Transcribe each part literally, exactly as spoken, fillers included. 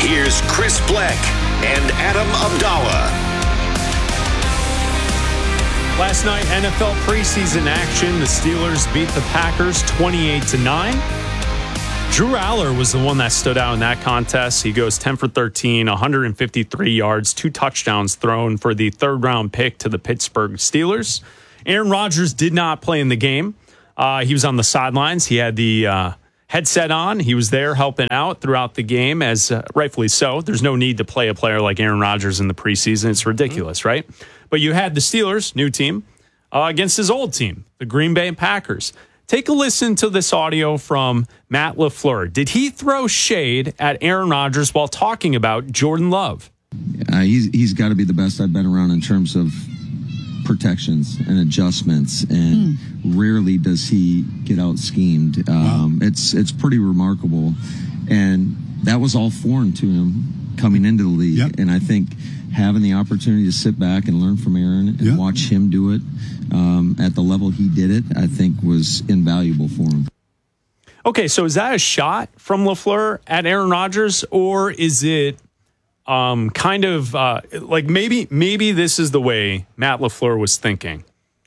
Here's Chris Black and Adam Abdallah. Last night, N F L preseason action. The Steelers beat the Packers twenty-eight to nine. Drew Aller was the one that stood out in that contest. He goes ten for thirteen, one hundred fifty-three yards, two touchdowns thrown for the third round pick to the Pittsburgh Steelers. Aaron Rodgers did not play in the game. Uh, he was on the sidelines. He had the uh, headset on. He was there helping out throughout the game, as uh, rightfully so. There's no need to play a player like Aaron Rodgers in the preseason. It's ridiculous, mm-hmm. right? But you had the Steelers, new team, uh, against his old team, the Green Bay Packers. Take a listen to this audio from Matt LaFleur. Did he throw shade at Aaron Rodgers while talking about Jordan Love? Uh, he's he's got to be the best I've been around in terms of protections and adjustments, and mm. rarely does he get out schemed. Um, wow. It's it's pretty remarkable, and that was all foreign to him coming into the league. Yep. And I think having the opportunity to sit back and learn from Aaron and yep. watch him do it um, at the level he did it, I think was invaluable for him. Okay, so is that a shot from LaFleur at Aaron Rodgers, or is it um, kind of uh, like maybe maybe this is the way Matt LaFleur was thinking?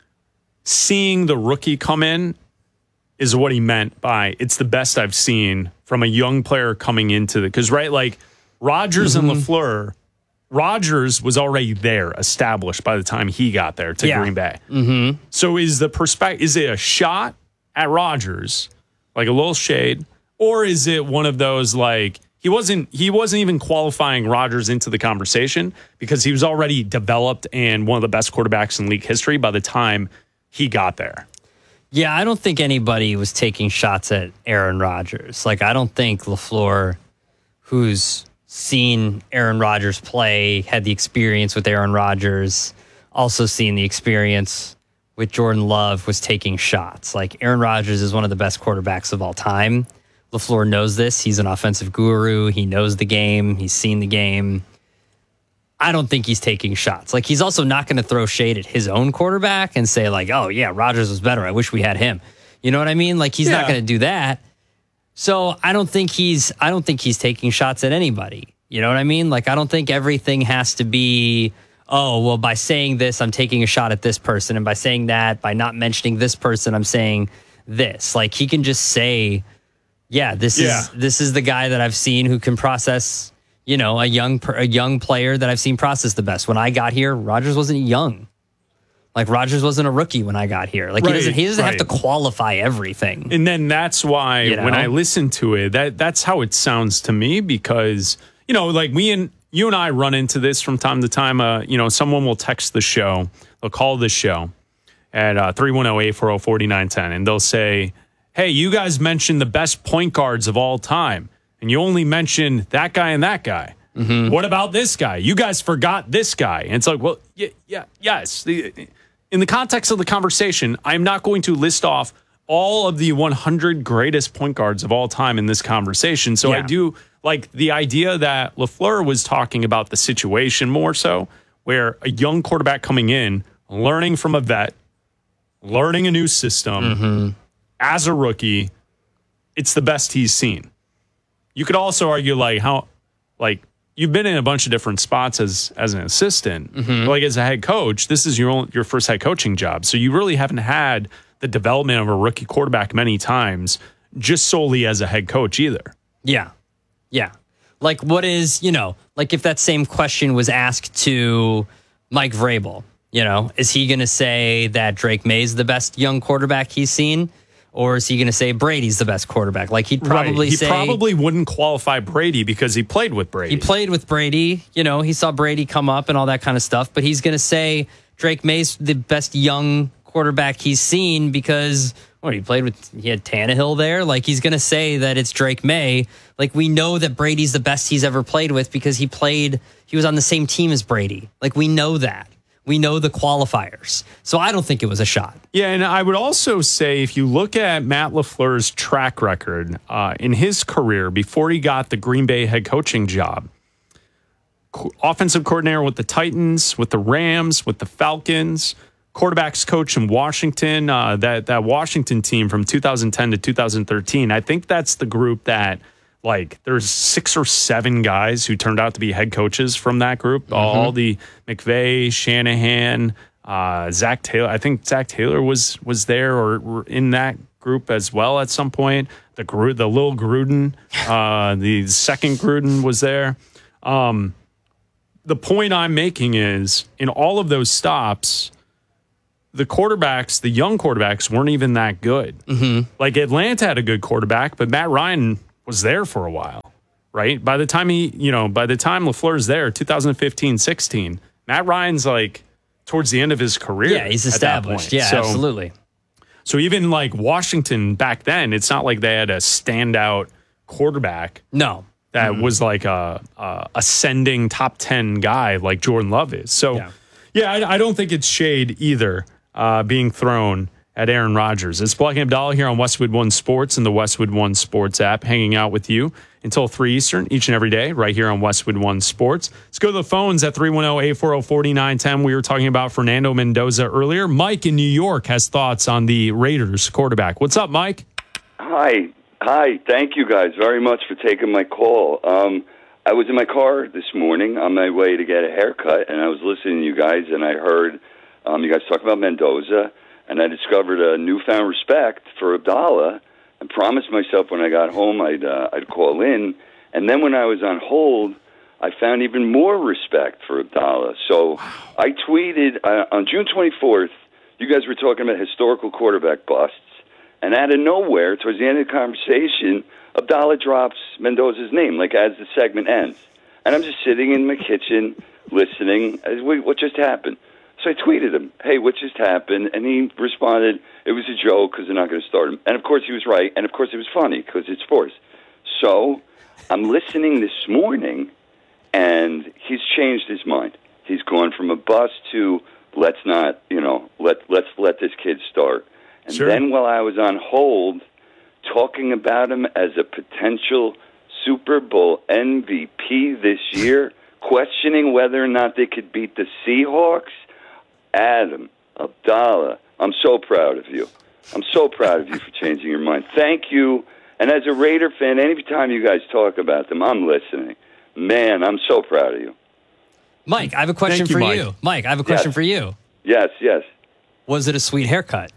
Seeing the rookie come in is what he meant by it's the best I've seen from a young player coming into the, because right, like Rodgers mm-hmm. and LaFleur, Rodgers was already there, established by the time he got there to yeah. Green Bay. Mm-hmm. So is the perspective, is it a shot at Rodgers, like a little shade, or is it one of those like he wasn't he wasn't even qualifying Rodgers into the conversation because he was already developed and one of the best quarterbacks in league history by the time he got there? Yeah, I don't think anybody was taking shots at Aaron Rodgers. Like, I don't think LaFleur, who's seen Aaron Rodgers play, had the experience with Aaron Rodgers, also seen the experience with Jordan Love, was taking shots. Like, Aaron Rodgers is one of the best quarterbacks of all time. LaFleur knows this. He's an offensive guru. He knows the game. He's seen the game. I don't think he's taking shots. Like, he's also not going to throw shade at his own quarterback and say, like, oh, yeah, Rodgers was better. I wish we had him. You know what I mean? Like, he's yeah. not going to do that. So I don't think he's I don't think he's taking shots at anybody. You know what I mean? Like, I don't think everything has to be, oh, well, by saying this, I'm taking a shot at this person. And by saying that, by not mentioning this person, I'm saying this. Like, he can just say, yeah, this yeah. is this is the guy that I've seen who can process, you know, a young a young player that I've seen process the best. When I got here, Rodgers wasn't young. Like, Rodgers wasn't a rookie when I got here. Like, right, he doesn't, he doesn't right. have to qualify everything. And then that's why you know? when I listen to it, that that's how it sounds to me, because, you know, like we and you and I run into this from time to time. Uh, you know, someone will text the show, they'll call the show at uh, three one zero, eight four zero, four nine one zero, and they'll say, hey, you guys mentioned the best point guards of all time, and you only mentioned that guy and that guy. Mm-hmm. What about this guy? You guys forgot this guy. And it's like, well, yeah, yeah yes. The, in the context of the conversation, I'm not going to list off all of the one hundred greatest point guards of all time in this conversation. So yeah. I do like the idea that LaFleur was talking about the situation more so, where a young quarterback coming in, learning from a vet, learning a new system mm-hmm. as a rookie, it's the best he's seen. You could also argue like how, like, you've been in a bunch of different spots as as an assistant, mm-hmm. like as a head coach. This is your own, your first head coaching job, so you really haven't had the development of a rookie quarterback many times, just solely as a head coach either. Yeah, yeah. Like, what is, you know, like if that same question was asked to Mike Vrabel, you know, is he going to say that Drake May's the best young quarterback he's seen? Or is he going to say Brady's the best quarterback? Like, he'd probably right. he say... He probably wouldn't qualify Brady because he played with Brady. He played with Brady. You know, he saw Brady come up and all that kind of stuff. But he's going to say Drake May's the best young quarterback he's seen because, what, he played with... He had Tannehill there. Like, he's going to say that it's Drake May. Like, we know that Brady's the best he's ever played with because he played... He was on the same team as Brady. Like, we know that. We know the qualifiers. So I don't think it was a shot. Yeah, and I would also say if you look at Matt LaFleur's track record uh, in his career before he got the Green Bay head coaching job, co- offensive coordinator with the Titans, with the Rams, with the Falcons, quarterbacks coach in Washington, uh, that, that Washington team from two thousand ten to two thousand thirteen, I think that's the group that like there's six or seven guys who turned out to be head coaches from that group. Mm-hmm. All the McVay, Shanahan, uh, Zach Taylor. I think Zach Taylor was was there or, or in that group as well at some point. The Gru- the little Gruden, uh, the second Gruden was there. Um, the point I'm making is in all of those stops, the quarterbacks, the young quarterbacks, weren't even that good. Mm-hmm. Like Atlanta had a good quarterback, but Matt Ryan was there for a while, right? By the time he, you know, by the time LaFleur's there, twenty fifteen sixteen, Matt Ryan's like towards the end of his career. Yeah, he's established. Yeah, so, absolutely. So even like Washington back then, it's not like they had a standout quarterback. No. That mm-hmm. was like a, a ascending top ten guy like Jordan Love is. So, yeah, yeah I, I don't think it's shade either uh, being thrown at Aaron Rodgers. It's Black and Abdallah here on Westwood One Sports and the Westwood One Sports app, hanging out with you until three Eastern each and every day right here on Westwood One Sports. Let's go to the phones at three one zero, eight four zero, four nine one zero. We were talking about Fernando Mendoza earlier. Mike in New York has thoughts on the Raiders quarterback. What's up, Mike? Hi. Hi. Thank you guys very much for taking my call. Um, I was in my car this morning on my way to get a haircut, and I was listening to you guys, and I heard um, you guys talk about Mendoza. And I discovered a newfound respect for Abdallah and promised myself when I got home I'd, uh, I'd call in. And then when I was on hold, I found even more respect for Abdallah. So I tweeted uh, on June twenty-fourth, you guys were talking about historical quarterback busts. And out of nowhere, towards the end of the conversation, Abdallah drops Mendoza's name, like as the segment ends. And I'm just sitting in my kitchen listening. Wait, what just happened? So I tweeted him, hey, what just happened? And he responded, it was a joke because they're not going to start him. And, of course, he was right. And, of course, it was funny because it's sports. So I'm listening this morning, and he's changed his mind. He's gone from a bust to let's not, you know, let, let's let this kid start. And sure. Then while I was on hold, talking about him as a potential Super Bowl M V P this year, questioning whether or not they could beat the Seahawks, Adam, Abdallah, I'm so proud of you. I'm so proud of you for changing your mind. Thank you. And as a Raider fan, anytime you guys talk about them, I'm listening. Man, I'm so proud of you. Mike, I have a question you, for Mike. you. Mike, I have a question Yes. for you. Yes, yes. Was it a sweet haircut?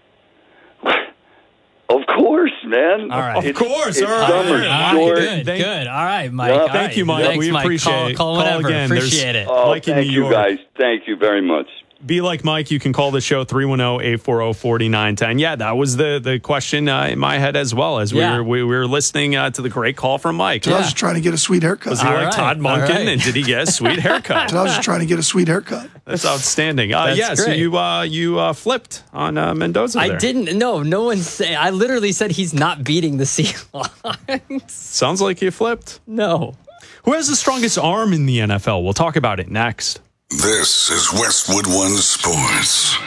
Of course, man. All right. Of It's, course. It's All right. summer All right. short. Good, Thank- good. All right, Mike. Yeah. All Thank right. you, Mike. Thanks, We Mike. appreciate call, it. Call Call whenever. again. There's- Appreciate it. Oh, Like in thank New you York. guys. Thank you very much. Be like Mike. You can call the show three one zero, eight four zero, four nine one zero. Yeah, that was the the question uh, in my head as well as we Yeah. were we, we were listening uh, to the great call from Mike. I was just trying to get a sweet haircut. Was he All like right, Todd all Monken, right. and did he get a sweet haircut? I was just trying to get a sweet haircut. That's outstanding. Uh, That's yeah, so great. you uh, you uh, flipped on uh, Mendoza. I there. didn't. No, no one say. I literally said he's not beating the Seahawks. Sounds like you flipped. No. Who has the strongest arm in the N F L? We'll talk about it next. This is Westwood One Sports.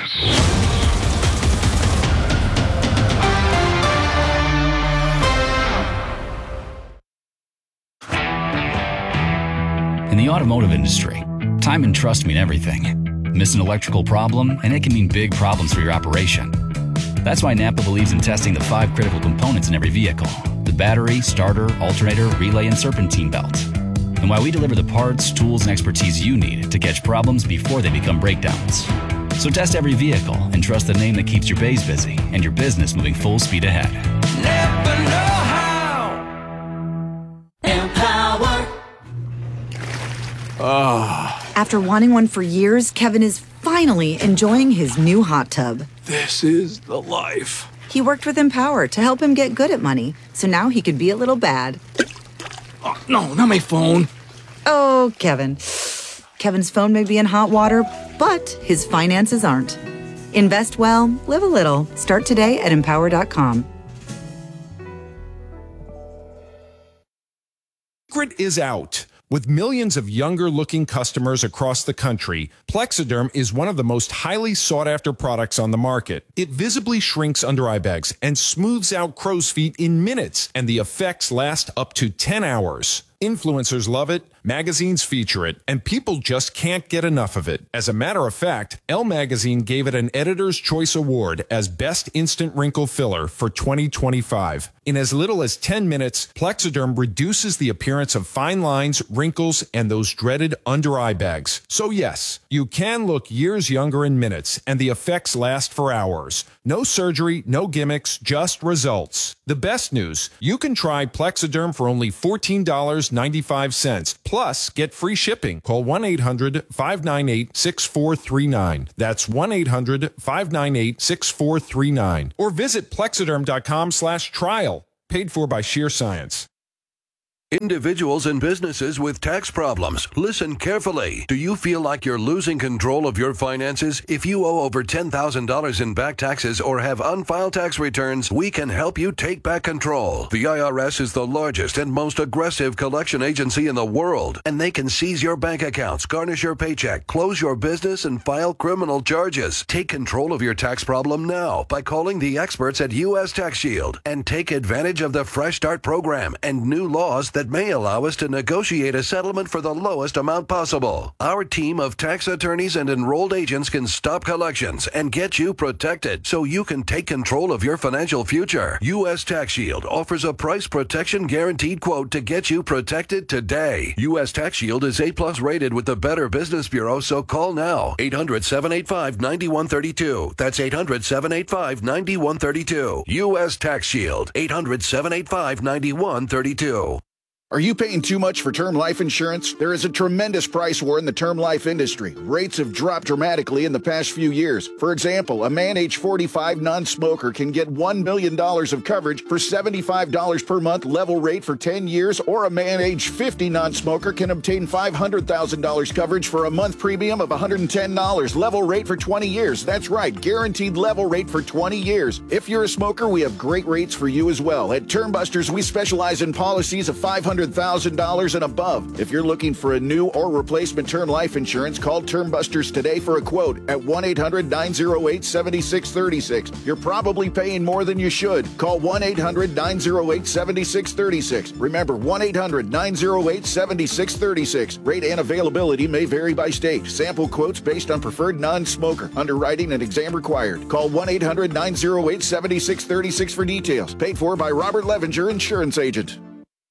In the automotive industry, time and trust mean everything. Miss an electrical problem, and it can mean big problems for your operation. That's why Napa believes in testing the five critical components in every vehicle: the battery, starter, alternator, relay, and serpentine belt. And why we deliver the parts, tools, and expertise you need to catch problems before they become breakdowns. So test every vehicle and trust the name that keeps your bays busy and your business moving full speed ahead. Never know how. Empower. After wanting one for years, Kevin is finally enjoying his new hot tub. This is the life. He worked with Empower to help him get good at money, so now he could be a little bad. Oh, no, not my phone. Oh, Kevin. Kevin's phone may be in hot water, but his finances aren't. Invest well, live a little. Start today at empower dot com. Secret is out. With millions of younger-looking customers across the country, Plexiderm is one of the most highly sought-after products on the market. It visibly shrinks under eye bags and smooths out crow's feet in minutes, and the effects last up to ten hours. Influencers love it, magazines feature it, and people just can't get enough of it. As a matter of fact, Elle Magazine gave it an Editor's Choice Award as Best Instant Wrinkle Filler for twenty twenty-five. In as little as ten minutes, Plexiderm reduces the appearance of fine lines, wrinkles, and those dreaded under-eye bags. So yes, you can look years younger in minutes, and the effects last for hours. No surgery, no gimmicks, just results. The best news, you can try Plexiderm for only fourteen dollars and ninety-five cents. Plus, get free shipping. Call one eight hundred, five nine eight, six four three nine. That's one eight hundred, five nine eight, six four three nine. Or visit plexiderm.com slash trial. Paid for by Sheer Science. Individuals and businesses with tax problems, listen carefully. Do you feel like you're losing control of your finances? If you owe over ten thousand dollars in back taxes or have unfiled tax returns, we can help you take back control. The I R S is the largest and most aggressive collection agency in the world, and they can seize your bank accounts, garnish your paycheck, close your business, and file criminal charges. Take control of your tax problem now by calling the experts at U S Tax Shield and take advantage of the Fresh Start program and new laws that may allow us to negotiate a settlement for the lowest amount possible. Our team of tax attorneys and enrolled agents can stop collections and get you protected so you can take control of your financial future. U S Tax Shield offers a price protection guaranteed quote to get you protected today. U S Tax Shield is A plus rated with the Better Business Bureau, so call now. eight hundred, seven eight five, nine one three two. That's eight hundred, seven eight five, nine one three two. U S Tax Shield. eight hundred, seven eight five, nine one three two. Are you paying too much for term life insurance? There is a tremendous price war in the term life industry. Rates have dropped dramatically in the past few years. For example, a man age forty-five non-smoker can get one million dollars of coverage for seventy-five dollars per month level rate for ten years, or a man age fifty non-smoker can obtain five hundred thousand dollars coverage for a month premium of one hundred ten dollars level rate for twenty years. That's right, guaranteed level rate for twenty years. If you're a smoker, we have great rates for you as well. At Term Busters, we specialize in policies of five hundred thousand dollars and above. If you're looking for a new or replacement term life insurance, call Term Busters today for a quote at one eight hundred, nine oh eight, seven six three six. You're probably paying more than you should. Call one eight hundred, nine oh eight, seven six three six. Remember, one eight hundred, nine oh eight, seven six three six. Rate and availability may vary by state. Sample quotes based on preferred non-smoker. Underwriting and exam required. Call one eight hundred, nine oh eight, seven six three six for details. Paid for by Robert Levinger, insurance agent.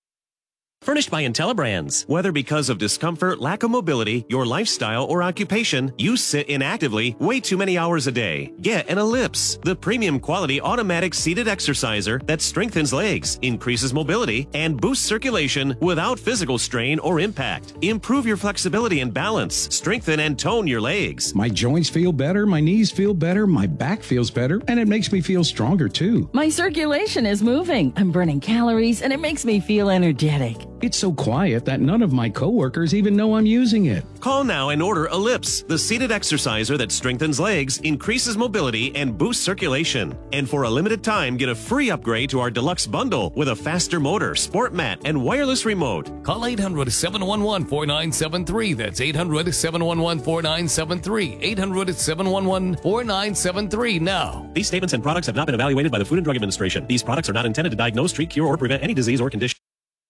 Furnished by IntelliBrands. Whether because of discomfort, lack of mobility, your lifestyle, or occupation, you sit inactively way too many hours a day. Get an Ellipse, the premium quality automatic seated exerciser that strengthens legs, increases mobility, and boosts circulation without physical strain or impact. Improve your flexibility and balance. Strengthen and tone your legs. My joints feel better, my knees feel better, my back feels better, and it makes me feel stronger too. My circulation is moving. I'm burning calories, and it makes me feel energetic. It's so quiet that none of my coworkers even know I'm using it. Call now and order Ellipse, the seated exerciser that strengthens legs, increases mobility, and boosts circulation. And for a limited time, get a free upgrade to our deluxe bundle with a faster motor, sport mat, and wireless remote. Call eight hundred, seven one one, four nine seven three. That's eight hundred, seven one one, four nine seven three. eight hundred, seven one one, four nine seven three now. These statements and products have not been evaluated by the Food and Drug Administration. These products are not intended to diagnose, treat, cure, or prevent any disease or condition.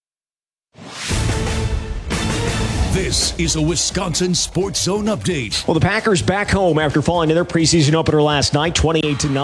This is a Wisconsin Sports Zone update. Well, the Packers back home after falling to their preseason opener last night, twenty-eight to nine.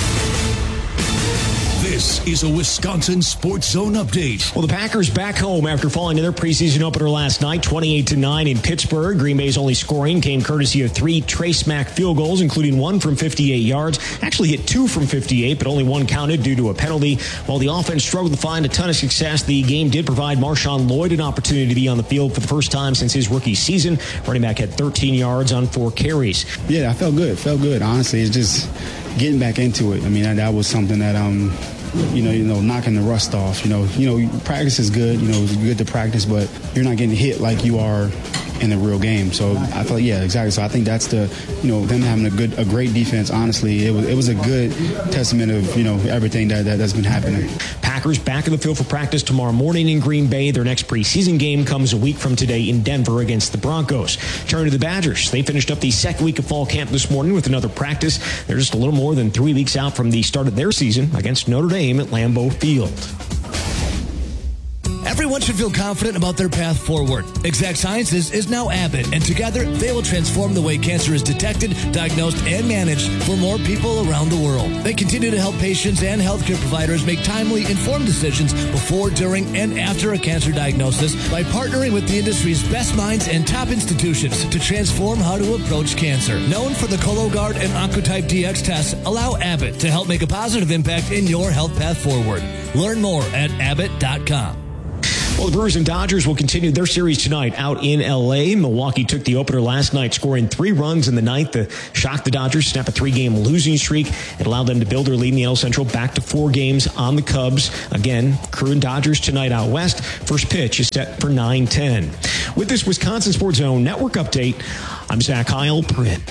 This is a Wisconsin Sports Zone update. Well, the Packers back home after falling to their preseason opener last night, twenty-eight to nine in Pittsburgh. Green Bay's only scoring came courtesy of three Trace Mack field goals, including one from fifty-eight yards. Actually hit two from fifty-eight, but only one counted due to a penalty. While the offense struggled to find a ton of success, the game did provide Marshawn Lloyd an opportunity to be on the field for the first time since his rookie season. Running back had thirteen yards on four carries. Yeah, I felt good. Felt good. Honestly, it's just getting back into it. I mean, that, that was something that um. You know, you know, knocking the rust off. You know, you know, practice is good. You know, it's good to practice, but you're not getting hit like you are in the real game. So I feel like, yeah, exactly. So I think that's the, you know, them having a good, a great defense. Honestly, it was it was a good testament of, you know, everything that, that that's been happening. Packers back in the field for practice tomorrow morning in Green Bay. Their next preseason game comes a week from today in Denver against the Broncos. Turn to the Badgers. They finished up the second week of fall camp this morning with another practice. They're just a little more than three weeks out from the start of their season against Notre Dame at Lambeau Field. Everyone Everyone should feel confident about their path forward. Exact Sciences is now Abbott, and together they will transform the way cancer is detected, diagnosed, and managed for more people around the world. They continue to help patients and healthcare providers make timely, informed decisions before, during, and after a cancer diagnosis by partnering with the industry's best minds and top institutions to transform how to approach cancer. Known for the Cologuard and Oncotype D X tests, allow Abbott to help make a positive impact in your health path forward. Learn more at abbott dot com. Well, the Brewers and Dodgers will continue their series tonight out in L A. Milwaukee took the opener last night, scoring three runs in the ninth to shock the Dodgers, snap a three-game losing streak. It allowed them to build their lead in the L Central back to four games on the Cubs. Again, Crew and Dodgers tonight out west. First pitch is set for nine ten. With this Wisconsin Sports Zone Network update, I'm Zach Heil, Print.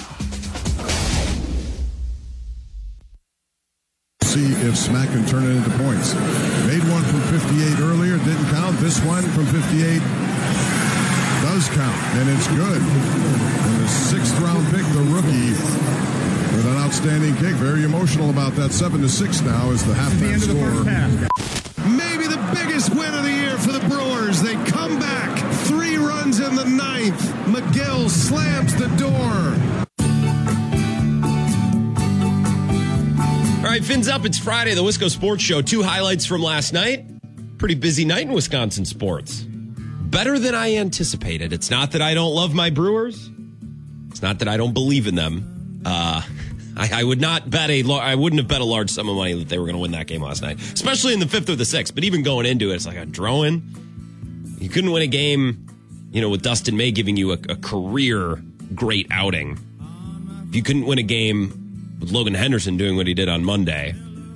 See if Smack can turn it into points. Made one from fifty-eight earlier, didn't count. This one from fifty-eight does count, and it's good. And the sixth round pick, the rookie, with an outstanding kick. Very emotional about that. Seven to six now is the halftime score. Maybe the biggest win of the year for the Brewers. They come back. Three runs in the ninth. McGill slams the door. All right, fins up. It's Friday, the Wisco Sports Show. Two highlights from last night. Pretty busy night in Wisconsin sports. Better than I anticipated. It's not that I don't love my Brewers. It's not that I don't believe in them. Uh, I, I would not bet a. I wouldn't have bet a large sum of money that they were going to win that game last night, especially in the fifth or the sixth. But even going into it, it's like a drone. You couldn't win a game, you know, with Dustin May giving you a, a career great outing. If you couldn't win a game with Logan Henderson doing what he did on Monday, I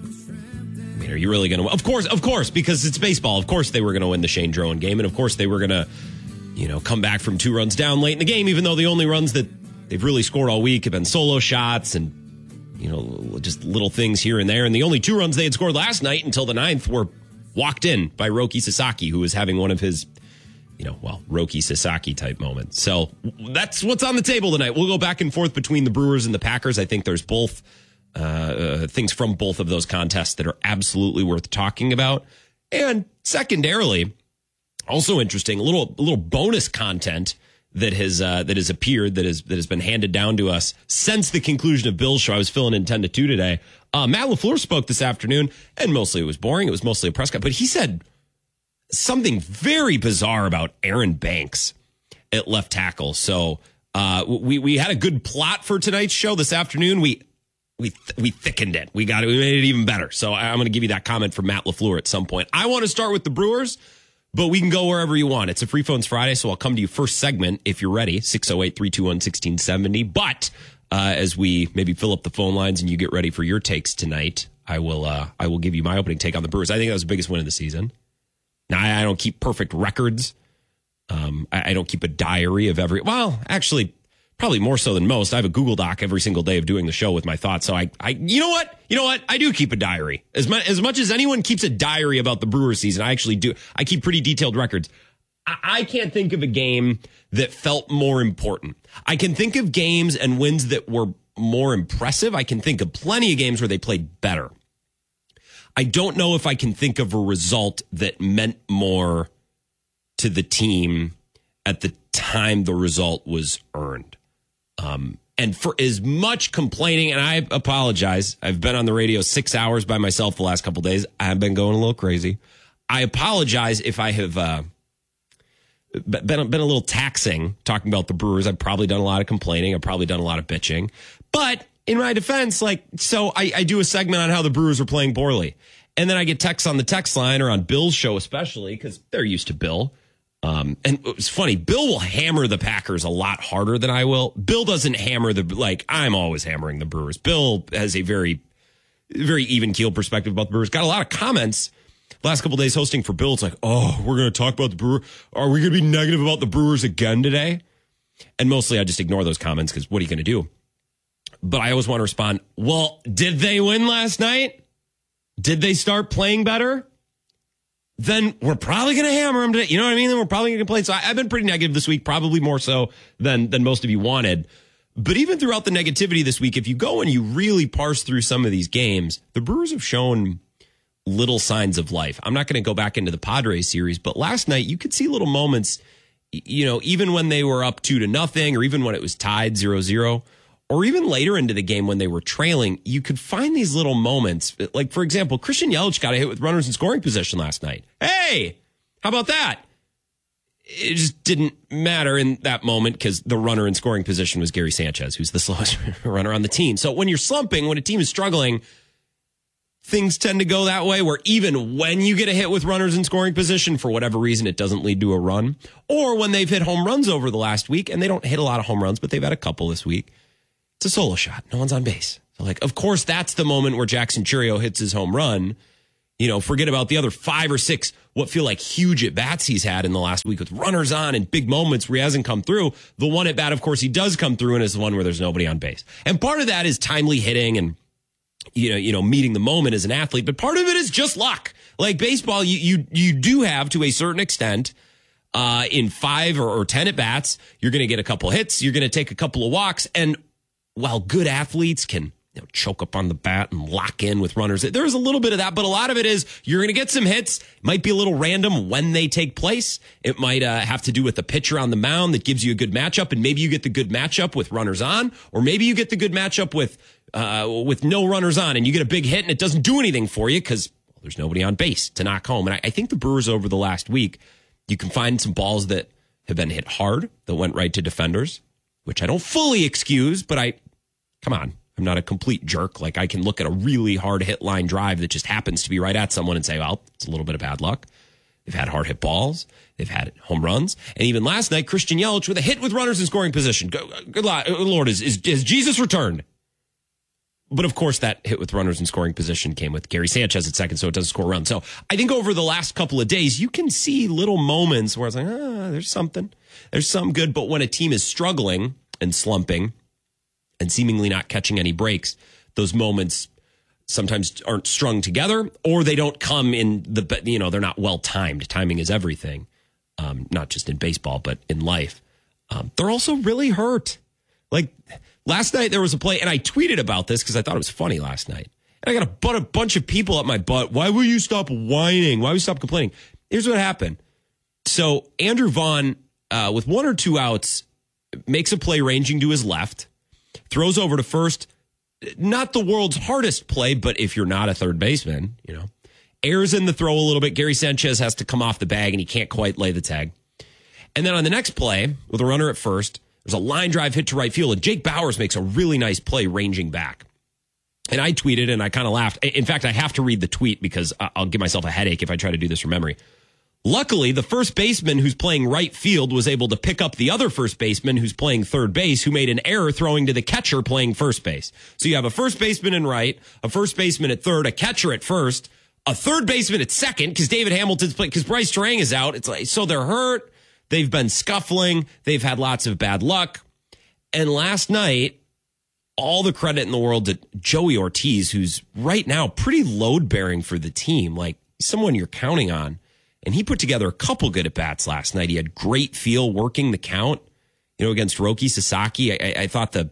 mean, are you really going to win? Of course, of course, because it's baseball. Of course they were going to win the Shane Drowan game, and of course they were going to, you know, come back from two runs down late in the game, even though the only runs that they've really scored all week have been solo shots and, you know, just little things here and there. And the only two runs they had scored last night until the ninth were walked in by Roki Sasaki, who was having one of his, you know, well, Roki Sasaki type moments. So that's what's on the table tonight. We'll go back and forth between the Brewers and the Packers. I think there's both uh, uh, things from both of those contests that are absolutely worth talking about. And secondarily, also interesting, a little a little bonus content that has uh, that has appeared, that has that has been handed down to us since the conclusion of Bill's show. I was filling in ten to two today. Uh, Matt LaFleur spoke this afternoon, and mostly it was boring. It was mostly a press cut, but he said something very bizarre about Aaron Banks at left tackle. So uh, we we had a good plot for tonight's show this afternoon. We we th- we thickened it. We got it. We made it even better. So I'm going to give you that comment from Matt LaFleur at some point. I want to start with the Brewers, but we can go wherever you want. It's a Free Phones Friday, so I'll come to you first segment if you're ready. six oh eight, three two one, one six seven oh. But uh, as we maybe fill up the phone lines and you get ready for your takes tonight, I will uh, I will give you my opening take on the Brewers. I think that was the biggest win of the season. Now, I don't keep perfect records. Um, I, I don't keep a diary of every, well, actually, probably more so than most. I have a Google Doc every single day of doing the show with my thoughts. So I, I, you know what? You know what? I do keep a diary. As much, as much as anyone keeps a diary about the Brewers season, I actually do. I keep pretty detailed records. I, I can't think of a game that felt more important. I can think of games and wins that were more impressive. I can think of plenty of games where they played better. I don't know if I can think of a result that meant more to the team at the time the result was earned. Um, and for as much complaining, and I apologize, I've been on the radio six hours by myself the last couple of days. I've been going a little crazy. I apologize if I have uh, been, been a little taxing talking about the Brewers. I've probably done a lot of complaining. I've probably done a lot of bitching. But in my defense, like, so I, I do a segment on how the Brewers are playing poorly. And then I get texts on the text line or on Bill's show, especially because they're used to Bill. Um, and it's funny, Bill will hammer the Packers a lot harder than I will. Bill doesn't hammer the, like, I'm always hammering the Brewers. Bill has a very, very even keel perspective about the Brewers. Got a lot of comments last couple of days hosting for Bill. It's like, oh, we're going to talk about the Brewers. Are we going to be negative about the Brewers again today? And mostly I just ignore those comments because what are you going to do? But I always want to respond, well, did they win last night? Did they start playing better? Then we're probably going to hammer them today. You know what I mean? Then we're probably going to complain. So I, I've been pretty negative this week, probably more so than, than most of you wanted. But even throughout the negativity this week, if you go and you really parse through some of these games, the Brewers have shown little signs of life. I'm not going to go back into the Padres series, but last night you could see little moments, you know, even when they were up two to nothing, or even when it was tied zero zero, or even later into the game when they were trailing, you could find these little moments. Like, for example, Christian Yelich got a hit with runners in scoring position last night. Hey, how about that? It just didn't matter in that moment because the runner in scoring position was Gary Sanchez, who's the slowest runner on the team. So when you're slumping, when a team is struggling, things tend to go that way, where even when you get a hit with runners in scoring position, for whatever reason, it doesn't lead to a run. Or when they've hit home runs over the last week, and they don't hit a lot of home runs, but they've had a couple this week, it's a solo shot. No one's on base. So, like, of course, that's the moment where Jackson Chourio hits his home run. You know, forget about the other five or six what feel like huge at-bats he's had in the last week with runners on and big moments where he hasn't come through. The one at-bat, of course, he does come through, and is the one where there's nobody on base. And part of that is timely hitting and, you know, you know, meeting the moment as an athlete. But part of it is just luck. Like baseball, you you, you do have, to a certain extent, uh, in five or, or ten at-bats, you're going to get a couple hits. You're going to take a couple of walks. And while good athletes can, you know, choke up on the bat and lock in with runners, there's a little bit of that, but a lot of it is you're going to get some hits. It might be a little random when they take place. It might uh, have to do with the pitcher on the mound that gives you a good matchup, and maybe you get the good matchup with runners on, or maybe you get the good matchup with uh, with no runners on, and you get a big hit and it doesn't do anything for you because well, there's nobody on base to knock home. And I, I think the Brewers over the last week, you can find some balls that have been hit hard that went right to defenders, which I don't fully excuse, but I, come on. I'm not a complete jerk. Like, I can look at a really hard hit line drive that just happens to be right at someone and say, well, it's a little bit of bad luck. They've had hard hit balls. They've had home runs. And even last night, Christian Yelich with a hit with runners in scoring position. Good Lord, is, is, is Jesus returned? But of course, that hit with runners in scoring position came with Gary Sanchez at second, so it doesn't score runs. So I think over the last couple of days, you can see little moments where it's like, ah, there's something. There's something good. But when a team is struggling and slumping, and seemingly not catching any breaks, those moments sometimes aren't strung together, or they don't come in the, you know, they're not well timed. Timing is everything, um, not just in baseball, but in life. Um, they're also really hurt. Like last night, there was a play, and I tweeted about this because I thought it was funny last night. And I got a, but a bunch of people up my butt. Why will you stop whining? Why will you stop complaining? Here's what happened. So Andrew Vaughn, uh, with one or two outs, makes a play ranging to his left. Throws over to first, not the world's hardest play, but if you're not a third baseman, you know, airs in the throw a little bit. Gary Sanchez has to come off the bag, and he can't quite lay the tag. And then on the next play, with a runner at first, there's a line drive hit to right field, and Jake Bauers makes a really nice play ranging back. And I tweeted, and I kind of laughed. In fact, I have to read the tweet because I'll give myself a headache if I try to do this from memory. Luckily, the first baseman who's playing right field was able to pick up the other first baseman who's playing third base, who made an error throwing to the catcher playing first base. So you have a first baseman in right, a first baseman at third, a catcher at first, a third baseman at second because David Hamilton's playing, because Bryce Terang is out. It's like, so they're hurt. They've been scuffling. They've had lots of bad luck. And last night, all the credit in the world to Joey Ortiz, who's right now pretty load bearing for the team, like someone you're counting on. And he put together a couple good at-bats last night. He had great feel working the count, you know, against Roki Sasaki. I, I thought the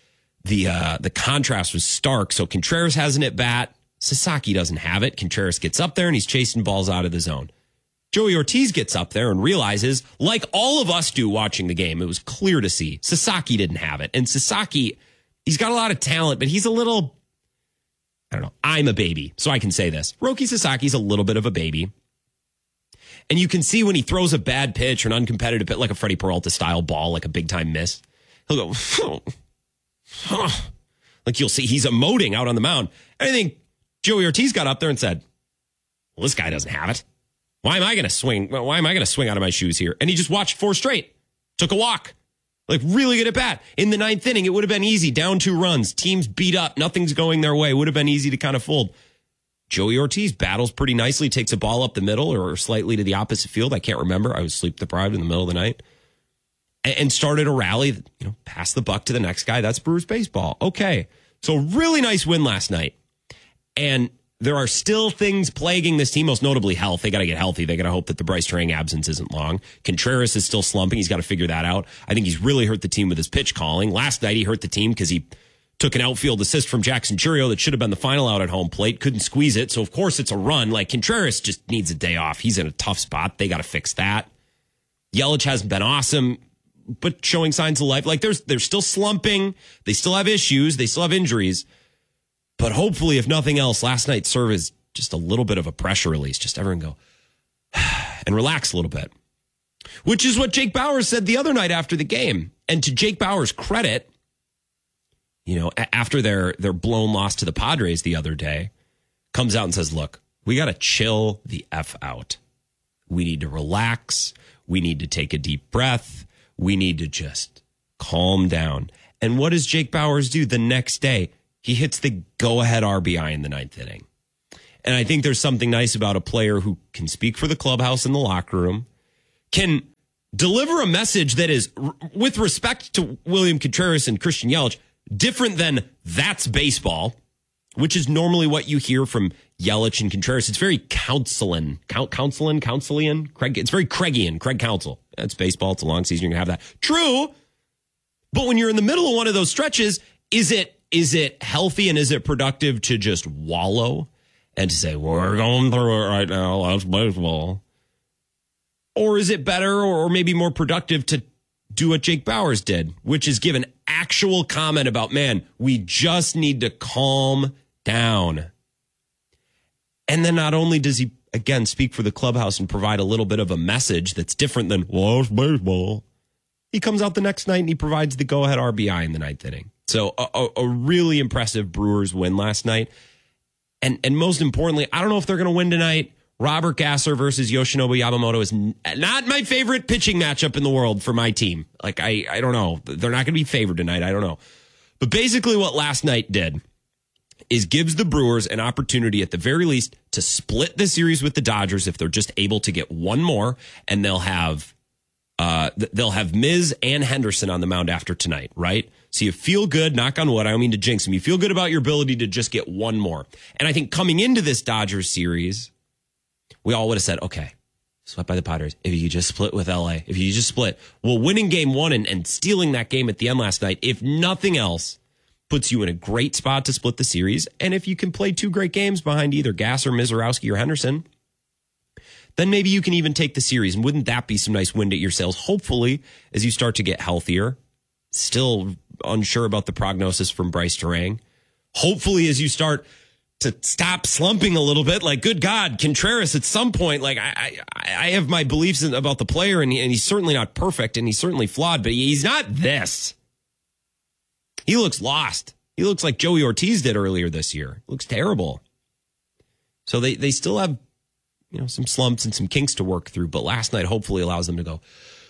the uh, the contrast was stark. So Contreras has an at-bat. Sasaki doesn't have it. Contreras gets up there, and he's chasing balls out of the zone. Joey Ortiz gets up there and realizes, like all of us do watching the game, it was clear to see, Sasaki didn't have it. And Sasaki, he's got a lot of talent, but he's a little, I don't know, I'm a baby, so I can say this. Roki Sasaki's a little bit of a baby. And you can see when he throws a bad pitch or an uncompetitive pitch, like a Freddie Peralta style ball, like a big time miss, he'll go, oh, huh. Like you'll see he's emoting out on the mound. And I think Joey Ortiz got up there and said, well, this guy doesn't have it. Why am I going to swing? Why am I going to swing out of my shoes here? And he just watched four straight, took a walk, like really good at bat. In the ninth inning, it would have been easy. Down two runs, teams beat up, nothing's going their way. It would have been easy to kind of fold. Joey Ortiz battles pretty nicely, takes a ball up the middle or slightly to the opposite field. I can't remember. I was sleep deprived in the middle of the night. And started a rally, you know, pass the buck to the next guy. That's Brewers baseball. Okay. So really nice win last night. And there are still things plaguing this team, most notably health. They got to get healthy. They got to hope that the Bryce Terang absence isn't long. Contreras is still slumping. He's got to figure that out. I think he's really hurt the team with his pitch calling. Last night he hurt the team because he took an outfield assist from Jackson Chourio that should have been the final out at home plate. Couldn't squeeze it. So, of course, it's a run. Like, Contreras just needs a day off. He's in a tough spot. They got to fix that. Yelich hasn't been awesome, but showing signs of life. Like, there's, they're still slumping. They still have issues. They still have injuries. But hopefully, if nothing else, last night served as just a little bit of a pressure release. Just everyone go and relax a little bit. Which is what Jake Bauers said the other night after the game. And to Jake Bauers' credit, you know, after their, their blown loss to the Padres the other day, comes out and says, look, we got to chill the F out. We need to relax. We need to take a deep breath. We need to just calm down. And what does Jake Bauers do the next day? He hits the go-ahead R B I in the ninth inning. And I think there's something nice about a player who can speak for the clubhouse in the locker room, can deliver a message that is, with respect to William Contreras and Christian Yelich, different than that's baseball, which is normally what you hear from Yelich and Contreras. It's very counseling, count, counseling, counselian. Craig, it's very Craigian, Craig Counsell. That's baseball. It's a long season. You're going to have that. True. But when you're in the middle of one of those stretches, is it is it healthy and is it productive to just wallow and to say, we're going through it right now, that's baseball? Or is it better or maybe more productive to do what Jake Bauers did, which is give an actual comment about, man, we just need to calm down. And then not only does he, again, speak for the clubhouse and provide a little bit of a message that's different than, well, it's baseball. He comes out the next night and he provides the go-ahead R B I in the ninth inning. So a, a really impressive Brewers win last night. And, and most importantly, I don't know if they're going to win tonight. Robert Gasser versus Yoshinobu Yamamoto is not my favorite pitching matchup in the world for my team. Like, I, I don't know. They're not going to be favored tonight. I don't know. But basically what last night did is gives the Brewers an opportunity at the very least to split the series with the Dodgers if they're just able to get one more, and they'll have uh, they'll have Miz and Henderson on the mound after tonight, right? So you feel good, knock on wood, I don't mean to jinx them. You feel good about your ability to just get one more. And I think coming into this Dodgers series, we all would have said, okay, swept by the Padres. If you just split with L A, if you just split, well, winning game one and, and stealing that game at the end last night, if nothing else, puts you in a great spot to split the series. And if you can play two great games behind either Gasser, Mizorowski, or Henderson, then maybe you can even take the series. And wouldn't that be some nice wind at your sails? Hopefully, as you start to get healthier, still unsure about the prognosis from Bryce Terang. Hopefully, as you start to stop slumping a little bit, like, good God, Contreras at some point, like, I I, I have my beliefs about the player, and, he, and he's certainly not perfect, and he's certainly flawed, but he's not this. He looks lost. He looks like Joey Ortiz did earlier this year. He looks terrible. So they, they still have, you know, some slumps and some kinks to work through, but last night hopefully allows them to go,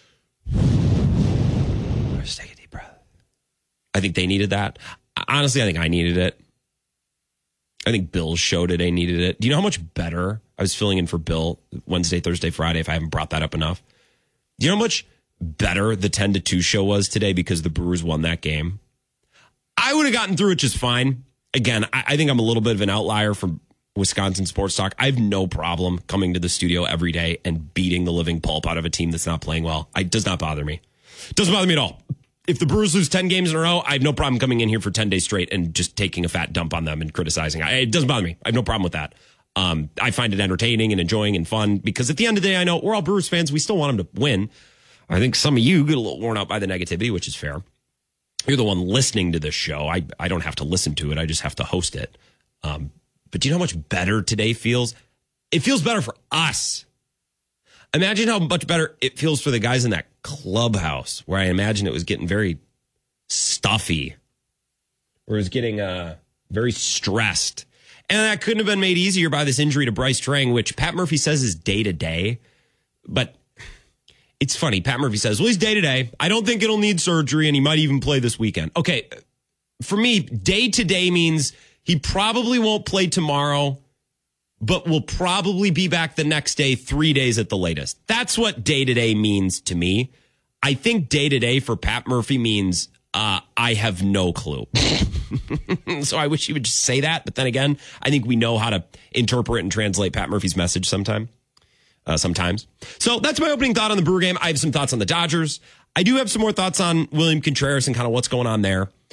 just take a deep breath. I think they needed that. Honestly, I think I needed it. I think Bill showed it. They needed it. Do you know how much better I was filling in for Bill Wednesday, Thursday, Friday, if I haven't brought that up enough? Do you know how much better the ten to two show was today because the Brewers won that game? I would have gotten through it just fine. Again, I, I think I'm a little bit of an outlier from Wisconsin Sports Talk. I have no problem coming to the studio every day and beating the living pulp out of a team that's not playing well. It does not bother me. It doesn't bother me at all. If the Brewers lose ten games in a row, I have no problem coming in here for ten days straight and just taking a fat dump on them and criticizing. I, it doesn't bother me. I have no problem with that. Um, I find it entertaining and enjoying and fun because at the end of the day, I know we're all Brewers fans. We still want them to win. I think some of you get a little worn out by the negativity, which is fair. You're the one listening to this show. I, I don't have to listen to it. I just have to host it. Um, but do you know how much better today feels? It feels better for us. Imagine how much better it feels for the guys in that clubhouse where I imagine it was getting very stuffy, where it was getting uh, very stressed. And that couldn't have been made easier by this injury to Bryce Terang, which Pat Murphy says is day-to-day. But it's funny. Pat Murphy says, well, he's day-to-day. I don't think it'll need surgery, and he might even play this weekend. Okay, for me, day-to-day means he probably won't play tomorrow, but will probably be back the next day, three days at the latest. That's what day-to-day means to me. I think day-to-day for Pat Murphy means uh, I have no clue. So I wish he would just say that. But then again, I think we know how to interpret and translate Pat Murphy's message sometime. Uh, sometimes. So that's my opening thought on the Brewer game. I have some thoughts on the Dodgers. I do have some more thoughts on William Contreras and kind of what's going on there.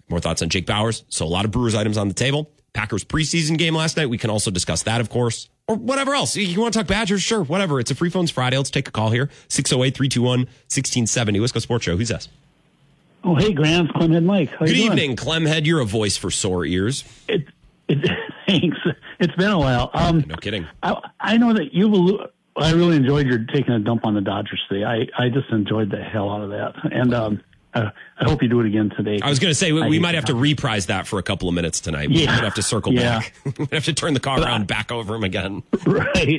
More thoughts on Jake Bauers. So a lot of Brewers items on the table. Packers preseason game last night. We can also discuss that, of course, or whatever else. You want to talk Badgers? Sure, whatever. It's a Free Phones Friday. Let's take a call here. six oh eight, three two one, one six seven oh. Wisco Sports Show. Who's this? Oh, hey, Grant. It's Clemhead Mike. How Good you doing? evening, Clemhead. You're a voice for sore ears. It, it, thanks. It's been a while. Um, no kidding. I, I know that you've. I really enjoyed your taking a dump on the Dodgers today. I, I just enjoyed the hell out of that. And um, I, I hope you do it again today. I was going to say, we, we might have to reprise that for a couple of minutes tonight. We Yeah. might have to circle Yeah. back. We have to turn the car around back over him again. Right.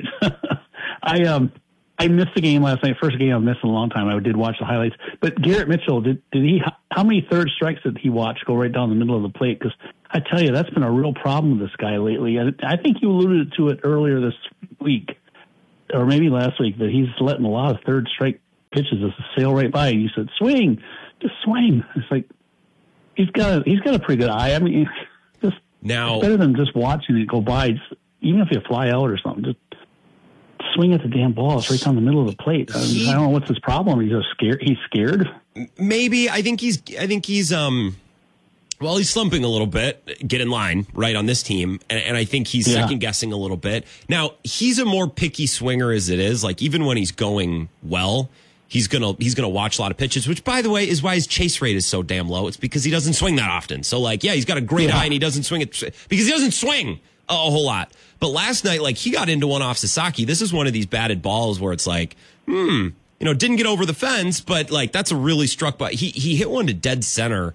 I um I missed the game last night. First game I've missed in a long time. I did watch the highlights. But Garrett Mitchell, did did he? How many third strikes did he watch go right down the middle of the plate? Because I tell you, that's been a real problem with this guy lately. I, I think you alluded to it earlier this week, or maybe last week, that he's letting a lot of third strike pitches just sail right by. And you said, "Swing, just swing." It's like he's got a, he's got a pretty good eye. I mean, just now it's better than just watching it go by. Just, even if you fly out or something, just swing at the damn ball. It's right down the middle of the plate. I, mean, I don't know what's his problem. He's just scared. He's scared. Maybe I think he's. I think he's. Um. Well, he's slumping a little bit. Get in line, right, on this team, and, and I think he's Yeah. second guessing a little bit. Now he's a more picky swinger as it is. Like even when he's going well, he's gonna he's gonna watch a lot of pitches. Which, by the way, is why his chase rate is so damn low. It's because he doesn't swing that often. So, like, yeah, he's got a great Yeah. eye, and he doesn't swing it because he doesn't swing a, a whole lot. But last night, like, he got into one off Sasaki. This is one of these batted balls where it's like, hmm, you know, didn't get over the fence, but like that's a really struck by. He he hit one to dead center.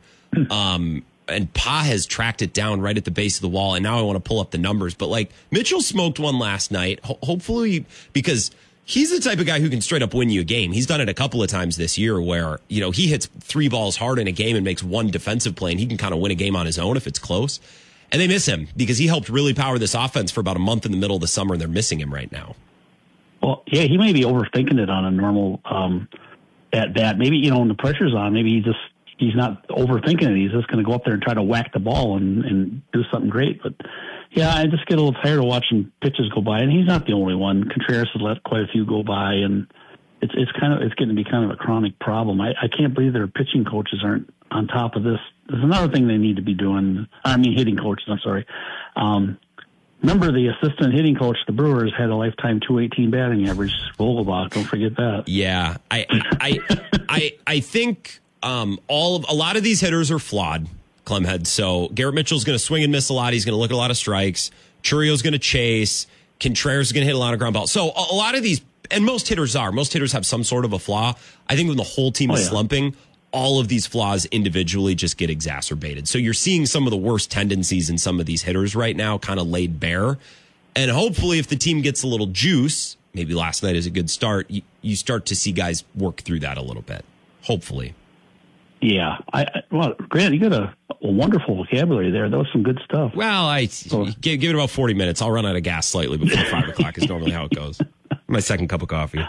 Um. And Pa has tracked it down right at the base of the wall. And now I want to pull up the numbers. But like Mitchell smoked one last night. Ho- hopefully, because he's the type of guy who can straight up win you a game. He's done it a couple of times this year where, you know, he hits three balls hard in a game and makes one defensive play. And he can kind of win a game on his own if it's close. And they miss him because he helped really power this offense for about a month in the middle of the summer. And they're missing him right now. Well, yeah, he may be overthinking it on a normal um, at bat. Maybe, you know, when the pressure's on, maybe he just, he's not overthinking it. He's just going to go up there and try to whack the ball and, and do something great. But yeah, I just get a little tired of watching pitches go by, and he's not the only one. Contreras has let quite a few go by, and it's it's kind of it's getting to be kind of a chronic problem. I, I can't believe their pitching coaches aren't on top of this. There's another thing they need to be doing. I mean, hitting coaches. I'm sorry. Um, remember, the assistant hitting coach, the Brewers, had a lifetime two eighteen batting average. Vogelbach, don't forget that. Yeah, I I I I think. Um, all of a lot of these hitters are flawed, Clemhead. So Garrett Mitchell's going to swing and miss a lot. He's going to look at a lot of strikes. Churrio's going to chase. Contreras is going to hit a lot of ground balls. So a, a lot of these, and most hitters are. Most hitters have some sort of a flaw. I think when the whole team Oh, is yeah. slumping, all of these flaws individually just get exacerbated. So you're seeing some of the worst tendencies in some of these hitters right now, kind of laid bare. And hopefully, if the team gets a little juice, maybe last night is a good start. You, you start to see guys work through that a little bit. Hopefully. Yeah, I, I well, Grant, you got a, a wonderful vocabulary there. That was some good stuff. Well, I give, give it about forty minutes. I'll run out of gas slightly before five o'clock is normally how it goes. My second cup of coffee.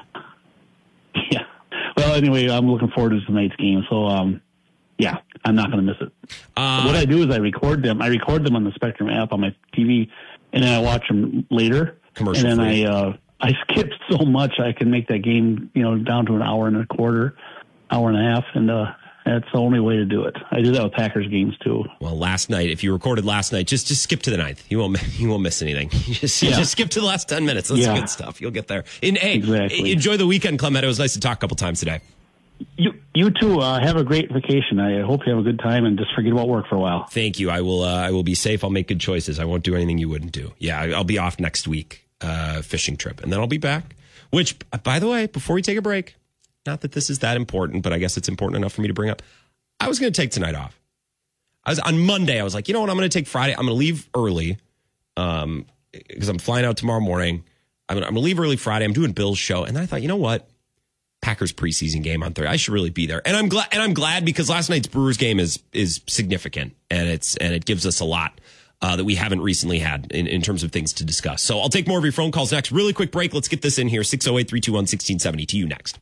Yeah. Well, anyway, I'm looking forward to tonight's game. So, um, yeah, I'm not going to miss it. Uh, what I do is I record them. I record them on the Spectrum app on my T V, and then I watch them later. Commercial And then free. I uh, I skip so much I can make that game, you know, down to an hour and a quarter, hour and a half, and uh, that's the only way to do it. I do that with Packers games too. Well, last night, if you recorded last night, just just skip to the ninth. You won't you won't miss anything. just Yeah. just skip to the last ten minutes. That's Yeah. good stuff. You'll get there. And hey, Exactly. enjoy the weekend, Clement. It was nice to talk a couple times today. You you too. Uh, have a great vacation. I hope you have a good time and just forget about work for a while. Thank you. I will. Uh, I will be safe. I'll make good choices. I won't do anything you wouldn't do. Yeah, I- I'll be off next week, uh, fishing trip, and then I'll be back. Which, by the way, before we take a break, not that this is that important, but I guess it's important enough for me to bring up. I was going to take tonight off. I was on Monday. I was like, you know what? I'm going to take Friday. I'm going to leave early, um, because I'm flying out tomorrow morning. I'm going to leave early Friday. I'm doing Bill's show, and then I thought, you know what? Packers preseason game on Thursday. I should really be there, and I'm glad. And I'm glad because last night's Brewers game is is significant, and it's and it gives us a lot uh, that we haven't recently had in, in terms of things to discuss. So I'll take more of your phone calls next. Really quick break. Let's get this in here. six oh eight, three two one, one six seven oh to you next.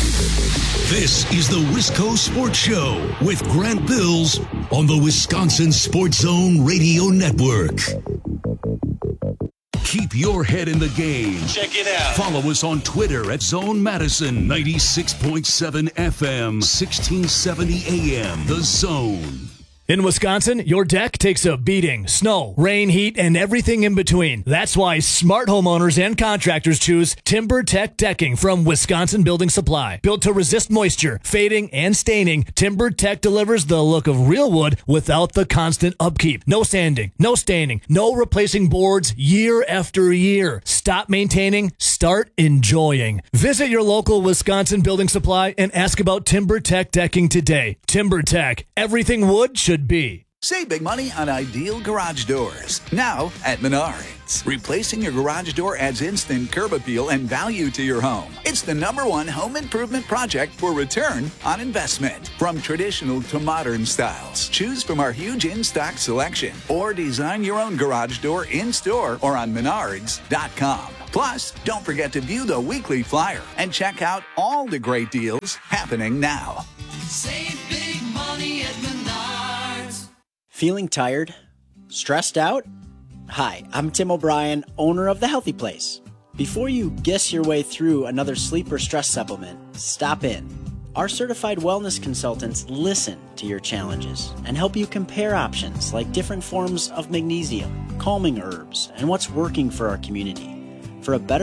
This is the Wisco Sports Show with Grant Bills on the Wisconsin Sports Zone Radio Network. Keep your head in the game. Check it out. Follow us on Twitter at Zone Madison, ninety-six point seven F M, sixteen seventy A M. The Zone. In Wisconsin, your deck takes a beating. Snow, rain, heat, and everything in between. That's why smart homeowners and contractors choose TimberTech Decking from Wisconsin Building Supply. Built to resist moisture, fading, and staining, TimberTech delivers the look of real wood without the constant upkeep. No sanding, no staining, no replacing boards year after year. Stop maintaining, start enjoying. Visit your local Wisconsin Building Supply and ask about TimberTech Decking today. TimberTech, everything wood should be. Save big money on ideal garage doors. Now at Menards. Replacing your garage door adds instant curb appeal and value to your home. It's the number one home improvement project for return on investment. From traditional to modern styles, choose from our huge in-stock selection or design your own garage door in-store or on menards dot com. Plus, don't forget to view the weekly flyer and check out all the great deals happening now. Save big money at Menards. Feeling tired? Stressed out? Hi, I'm Tim O'Brien, owner of The Healthy Place. Before you guess your way through another sleep or stress supplement, stop in. Our certified wellness consultants listen to your challenges and help you compare options like different forms of magnesium, calming herbs, and what's working for our community. For a better